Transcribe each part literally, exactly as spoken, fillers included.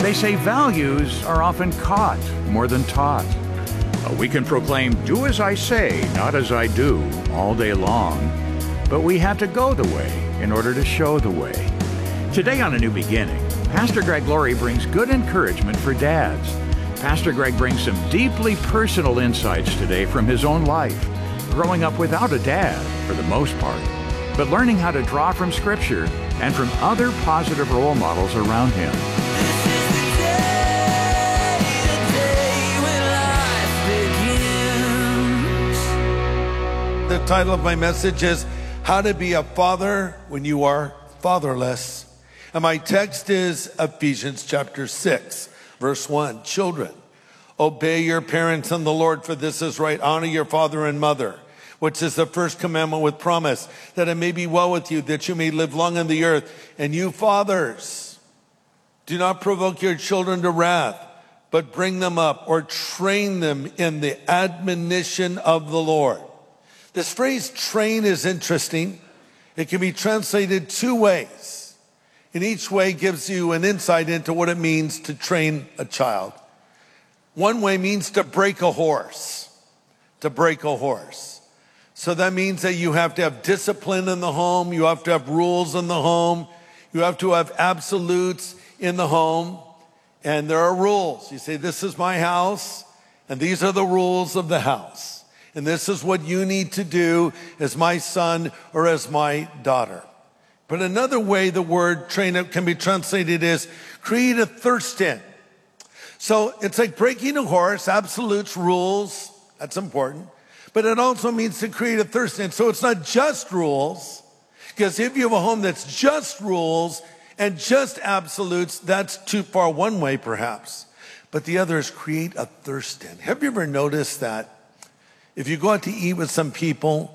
They say values are often caught more than taught. Uh, We can proclaim, do as I say, not as I do, all day long. But we have to go the way in order to show the way. Today on A New Beginning, Pastor Greg Laurie brings good encouragement for dads. Pastor Greg brings some deeply personal insights today from his own life, growing up without a dad for the most part, but learning how to draw from Scripture and from other positive role models around him. The title of my message is How to Be a Father When You Are Fatherless. And my text is Ephesians chapter six, verse one. Children, obey your parents in the Lord, for this is right. Honor your father and mother, which is the first commandment with promise, that it may be well with you, that you may live long on the earth. And you fathers, do not provoke your children to wrath, but bring them up or train them in the admonition of the Lord. This phrase train is interesting. It can be translated two ways. And each way gives you an insight into what it means to train a child. One way means to break a horse, to break a horse. So that means that you have to have discipline in the home. You have to have rules in the home. You have to have absolutes in the home. And there are rules. You say, this is my house, and these are the rules of the house. And this is what you need to do as my son or as my daughter. But another way the word train can be translated is create a thirst in. So it's like breaking a horse, absolutes, rules, that's important. But it also means to create a thirst in. So it's not just rules, because if you have a home that's just rules and just absolutes, that's too far one way perhaps. But the other is create a thirst in. Have you ever noticed that if you go out to eat with some people,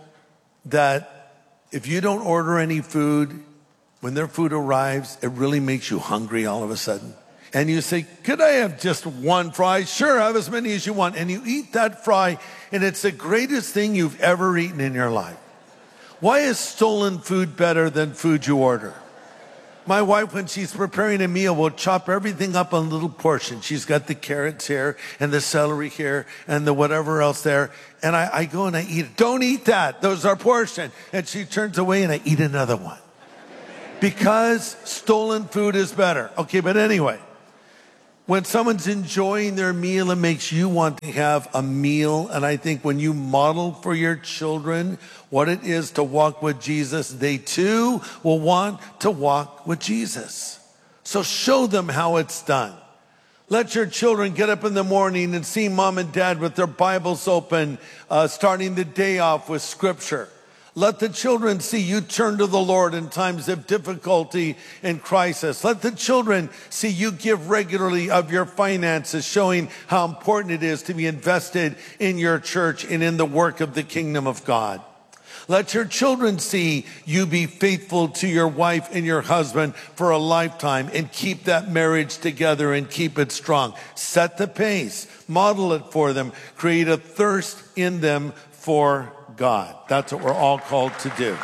that if you don't order any food, when their food arrives, it really makes you hungry all of a sudden? And you say, could I have just one fry? Sure, have as many as you want. And you eat that fry, and it's the greatest thing you've ever eaten in your life. Why is stolen food better than food you order? My wife, when she's preparing a meal, will chop everything up in little portions. She's got the carrots here and the celery here and the whatever else there. And I, I go and I eat it. Don't eat that. Those are portion. And she turns away and I eat another one. Because stolen food is better. Okay, but anyway, when someone's enjoying their meal, it makes you want to have a meal. And I think when you model for your children what it is to walk with Jesus, they too will want to walk with Jesus. So show them how it's done. Let your children get up in the morning and see mom and dad with their Bibles open, uh, starting the day off with Scripture. Let the children see you turn to the Lord in times of difficulty and crisis. Let the children see you give regularly of your finances, showing how important it is to be invested in your church and in the work of the kingdom of God. Let your children see you be faithful to your wife and your husband for a lifetime and keep that marriage together and keep it strong. Set the pace, model it for them, create a thirst in them for God. That's what we're all called to do.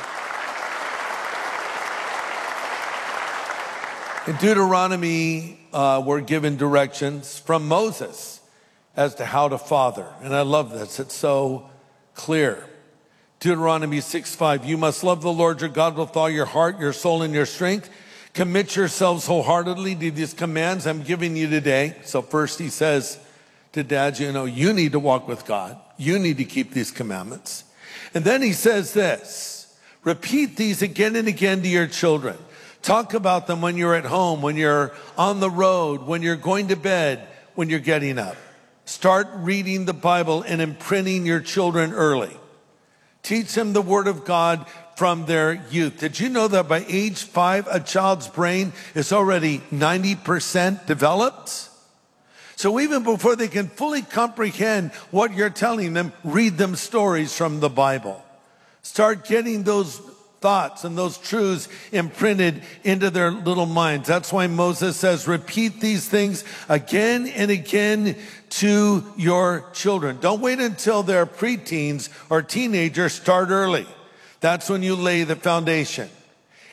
In Deuteronomy, uh, we're given directions from Moses as to how to father. And I love this. It's so clear. Deuteronomy six five, you must love the Lord your God with all your heart, your soul, and your strength. Commit yourselves wholeheartedly to these commands I'm giving you today. So first he says to dads, you know, you need to walk with God. You need to keep these commandments. And then he says this, repeat these again and again to your children. Talk about them when you're at home, when you're on the road, when you're going to bed, when you're getting up. Start reading the Bible and imprinting your children early. Teach them the Word of God from their youth. Did you know that by age five, a child's brain is already ninety percent developed? So even before they can fully comprehend what you're telling them, read them stories from the Bible. Start getting those thoughts and those truths imprinted into their little minds. That's why Moses says, repeat these things again and again to your children. Don't wait until they're preteens or teenagers. Start early. That's when you lay the foundation.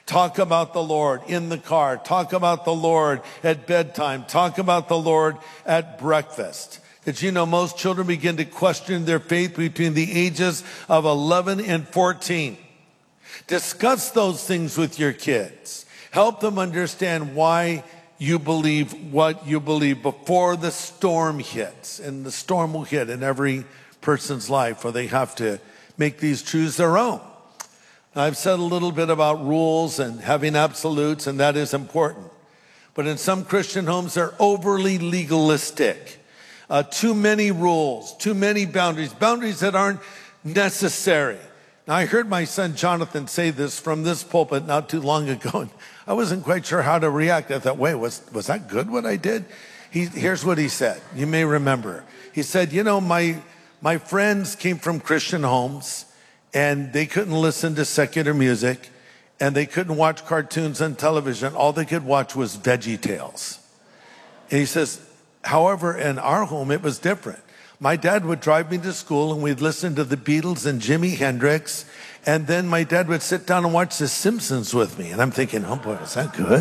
Talk about the Lord in the car. Talk about the Lord at bedtime. Talk about the Lord at breakfast. Did you know most children begin to question their faith between the ages of eleven and fourteen? Discuss those things with your kids. Help them understand why you believe what you believe before the storm hits. And the storm will hit in every person's life where they have to make these truths their own. I've said a little bit about rules and having absolutes, and that is important. But in some Christian homes, they're overly legalistic. Uh, too many rules, too many boundaries, boundaries that aren't necessary. Now, I heard my son Jonathan say this from this pulpit not too long ago, and I wasn't quite sure how to react. I thought, wait, was, was that good what I did? He, here's what he said. You may remember. He said, you know, my, my friends came from Christian homes, and they couldn't listen to secular music, and they couldn't watch cartoons on television. All they could watch was Veggie Tales. And he says, however, in our home, it was different. My dad would drive me to school, and we'd listen to the Beatles and Jimi Hendrix, and then my dad would sit down and watch The Simpsons with me. And I'm thinking, oh boy, was that good?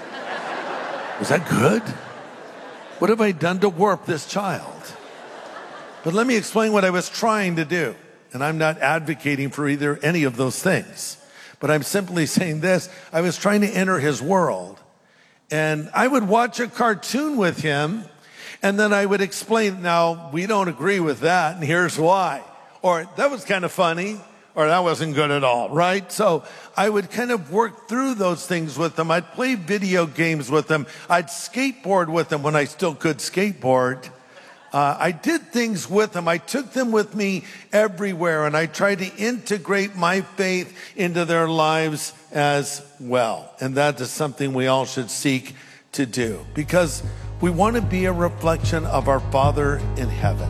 Was that good? What have I done to warp this child? But let me explain what I was trying to do. And I'm not advocating for either any of those things. But I'm simply saying this. I was trying to enter his world. And I would watch a cartoon with him, and then I would explain, now, we don't agree with that, and here's why. Or, that was kind of funny, or that wasn't good at all, right? So I would kind of work through those things with them. I'd play video games with them. I'd skateboard with them when I still could skateboard. Uh, I did things with them. I took them with me everywhere, and I tried to integrate my faith into their lives as well. And that is something we all should seek to do, because we want to be a reflection of our Father in heaven.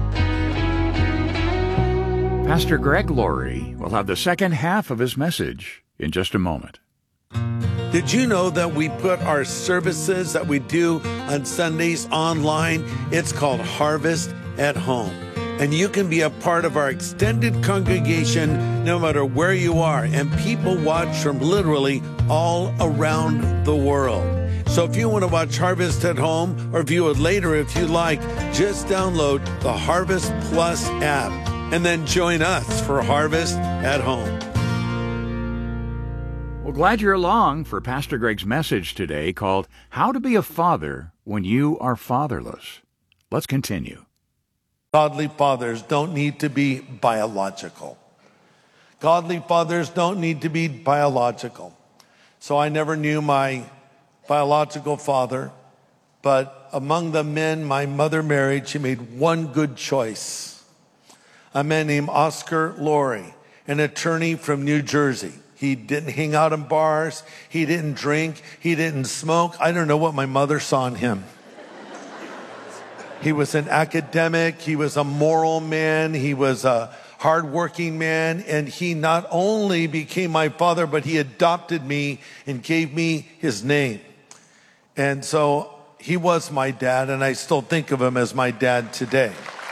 Pastor Greg Laurie will have the second half of his message in just a moment. Did you know that we put our services that we do on Sundays online? It's called Harvest at Home. And you can be a part of our extended congregation no matter where you are. And people watch from literally all around the world. So if you want to watch Harvest at Home or view it later if you like, just download the Harvest Plus app and then join us for Harvest at Home. Well, glad you're along for Pastor Greg's message today called How to Be a Father When You Are Fatherless. Let's continue. Godly fathers don't need to be biological. Godly fathers don't need to be biological. So I never knew my biological father, but among the men my mother married, she made one good choice. A man named Oscar Laurie, an attorney from New Jersey. He didn't hang out in bars. He didn't drink. He didn't smoke. I don't know what my mother saw in him. He was an academic. He was a moral man. He was a hardworking man. And he not only became my father, but he adopted me and gave me his name. And so he was my dad, and I still think of him as my dad today.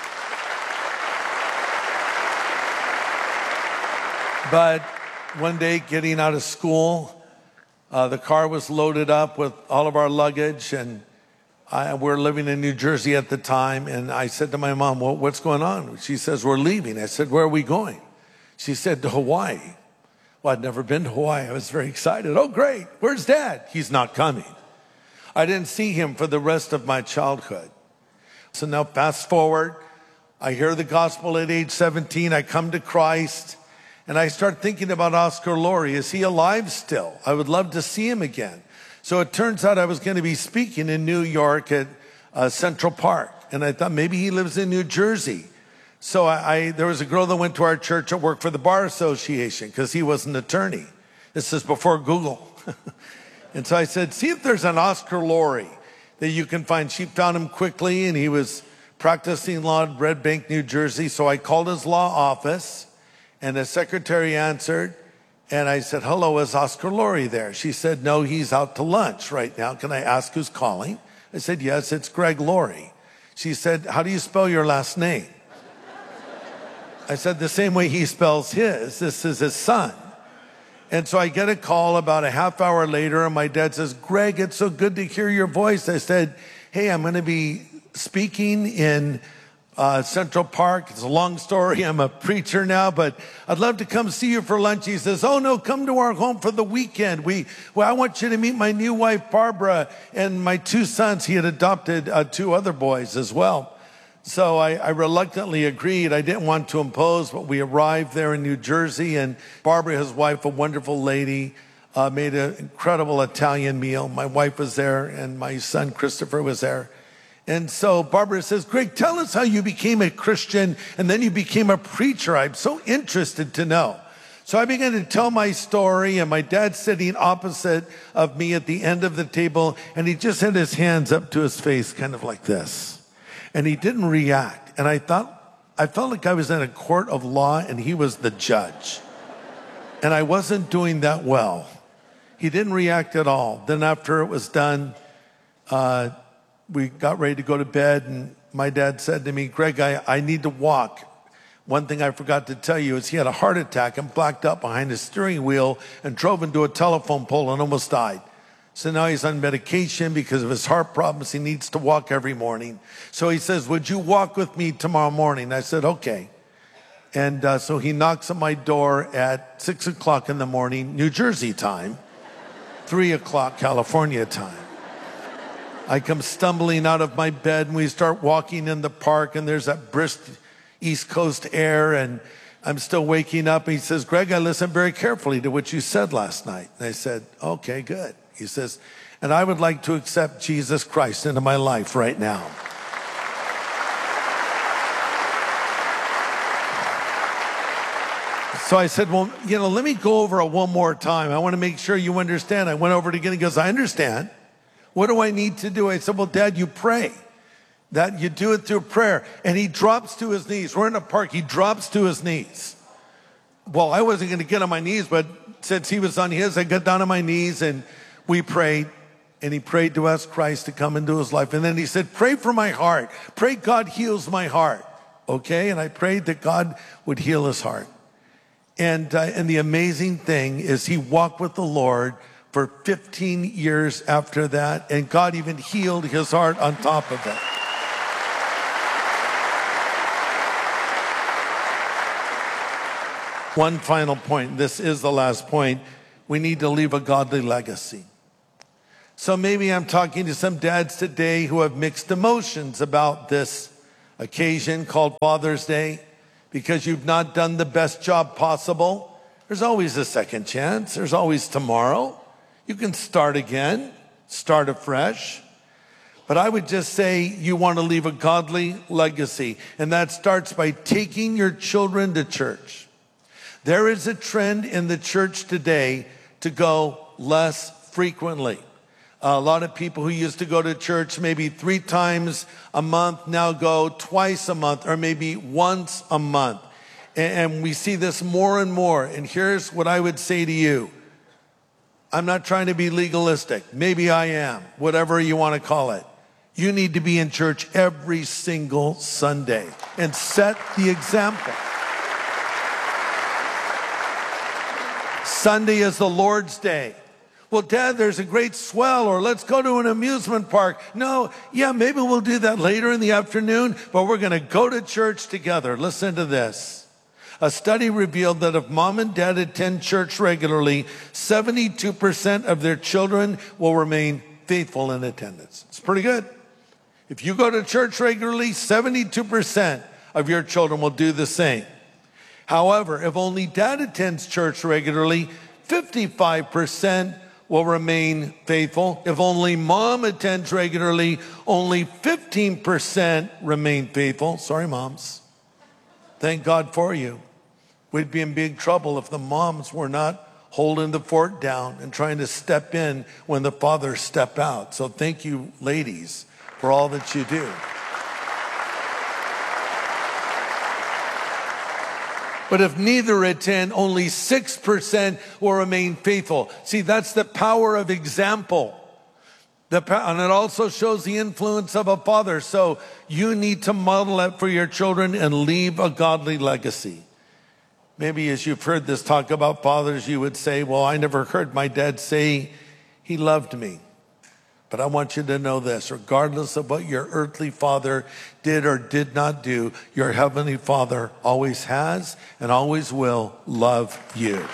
But one day, getting out of school, uh, the car was loaded up with all of our luggage, and I, we're living in New Jersey at the time. And I said to my mom, well, what's going on? She says, we're leaving. I said, where are we going? She said, to Hawaii. Well, I'd never been to Hawaii. I was very excited. Oh, great. Where's Dad? He's not coming. I didn't see him for the rest of my childhood. So now fast forward, I hear the gospel at age seventeen. I come to Christ, and I start thinking about Oscar Laurie. Is he alive still? I would love to see him again. So it turns out I was going to be speaking in New York at uh, Central Park, and I thought maybe he lives in New Jersey. So I, I there was a girl that went to our church that worked for the Bar Association because he was an attorney. This is before Google. And so I said, see if there's an Oscar Laurie that you can find. She found him quickly, and he was practicing law in Red Bank, New Jersey. So I called his law office, and the secretary answered. And I said, hello, is Oscar Laurie there? She said, no, he's out to lunch right now. Can I ask who's calling? I said, yes, it's Greg Laurie. She said, how do you spell your last name? I said, the same way he spells his. This is his son. And so I get a call about a half hour later, and my dad says, Greg, it's so good to hear your voice. I said, hey, I'm going to be speaking in uh, Central Park. It's a long story. I'm a preacher now, but I'd love to come see you for lunch. He says, oh, no, come to our home for the weekend. We, well, I want you to meet my new wife, Barbara, and my two sons. He had adopted uh, two other boys as well. So I, I reluctantly agreed. I didn't want to impose, but we arrived there in New Jersey, and Barbara, his wife, a wonderful lady, uh, made an incredible Italian meal. My wife was there, and my son Christopher was there. And so Barbara says, Greg, tell us how you became a Christian, and then you became a preacher. I'm so interested to know. So I began to tell my story, and my dad's sitting opposite of me at the end of the table, and he just had his hands up to his face, kind of like this. And he didn't react. And I thought, I felt like I was in a court of law and he was the judge. And I wasn't doing that well. He didn't react at all. Then after it was done, uh, we got ready to go to bed. And my dad said to me, Greg, I, I need to walk. One thing I forgot to tell you is he had a heart attack and blacked out behind his steering wheel and drove into a telephone pole and almost died. So now he's on medication because of his heart problems. He needs to walk every morning. So he says, would you walk with me tomorrow morning? I said, okay. And uh, so he knocks on my door at six o'clock in the morning, New Jersey time, three o'clock California time. I come stumbling out of my bed and we start walking in the park, and there's that brisk East Coast air, and I'm still waking up. And he says, Greg, I listened very carefully to what you said last night. And I said, okay, good. He says, and I would like to accept Jesus Christ into my life right now. So I said, well, you know, let me go over it one more time. I want to make sure you understand. I went over it again. He goes, I understand. What do I need to do? I said, well, Dad, you pray. That you do it through prayer. And he drops to his knees. We're in a park. He drops to his knees. Well, I wasn't going to get on my knees, but since he was on his, I got down on my knees and we prayed, and he prayed to ask Christ to come into his life. And then he said, pray for my heart. Pray God heals my heart. Okay? And I prayed that God would heal his heart. And, uh, and the amazing thing is he walked with the Lord for fifteen years after that, and God even healed his heart on top of it. One final point. This is the last point. We need to leave a godly legacy. So maybe I'm talking to some dads today who have mixed emotions about this occasion called Father's Day because you've not done the best job possible. There's always a second chance. There's always tomorrow. You can start again, start afresh. But I would just say you want to leave a godly legacy, and that starts by taking your children to church. There is a trend in the church today to go less frequently. A lot of people who used to go to church maybe three times a month now go twice a month or maybe once a month. And we see this more and more. And here's what I would say to you. I'm not trying to be legalistic. Maybe I am, whatever you want to call it. You need to be in church every single Sunday and set the example. Sunday is the Lord's Day. Well, Dad, there's a great swell, or let's go to an amusement park. No, yeah, maybe we'll do that later in the afternoon, but we're going to go to church together. Listen to this. A study revealed that if mom and dad attend church regularly, seventy-two percent of their children will remain faithful in attendance. It's pretty good. If you go to church regularly, seventy-two percent of your children will do the same. However, if only dad attends church regularly, fifty-five percent will remain faithful. If only mom attends regularly, only fifteen percent remain faithful. Sorry, moms. Thank God for you. We'd be in big trouble if the moms were not holding the fort down and trying to step in when the fathers step out. So thank you, ladies, for all that you do. But if neither attend, only six percent will remain faithful. See, that's the power of example. The, and it also shows the influence of a father. So you need to model that for your children and leave a godly legacy. Maybe as you've heard this talk about fathers, you would say, well, I never heard my dad say he loved me. But I want you to know this, regardless of what your earthly father did or did not do, your heavenly Father always has and always will love you.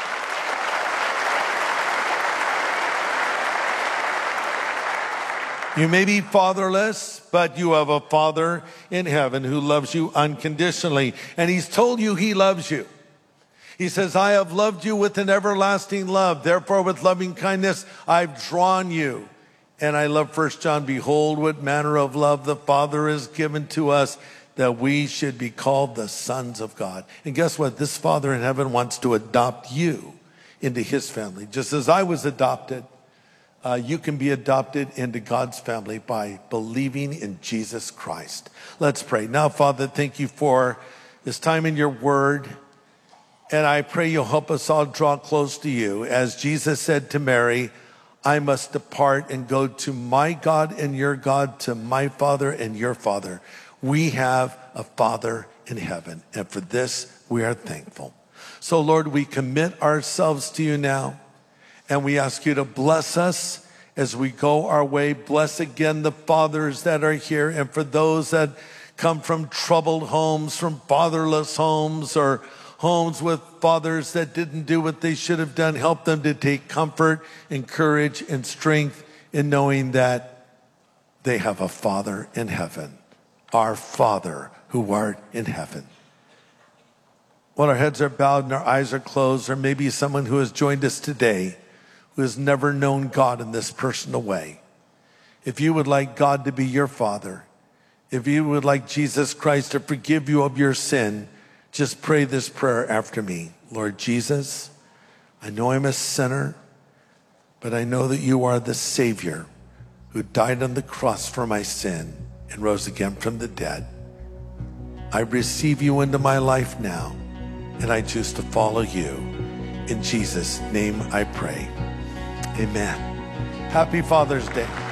You may be fatherless, but you have a Father in heaven who loves you unconditionally. And he's told you he loves you. He says, I have loved you with an everlasting love. Therefore, with loving kindness, I've drawn you. And I love First John, behold, what manner of love the Father has given to us, that we should be called the sons of God. And guess what? This Father in heaven wants to adopt you into his family. Just as I was adopted, uh, you can be adopted into God's family by believing in Jesus Christ. Let's pray. Now, Father, thank you for this time in your word. And I pray you'll help us all draw close to you. As Jesus said to Mary, I must depart and go to my God and your God, to my Father and your Father. We have a Father in heaven, and for this we are thankful. So, Lord, we commit ourselves to you now, and we ask you to bless us as we go our way. Bless again the fathers that are here, and for those that come from troubled homes, from fatherless homes, or homes with fathers that didn't do what they should have done, help them to take comfort and courage and strength in knowing that they have a Father in heaven, our Father who art in heaven. When our heads are bowed and our eyes are closed, or maybe someone who has joined us today who has never known God in this personal way, if you would like God to be your Father, if you would like Jesus Christ to forgive you of your sin, just pray this prayer after me. Lord Jesus, I know I'm a sinner, but I know that you are the Savior who died on the cross for my sin and rose again from the dead. I receive you into my life now, and I choose to follow you. In Jesus' name I pray. Amen. Happy Father's Day.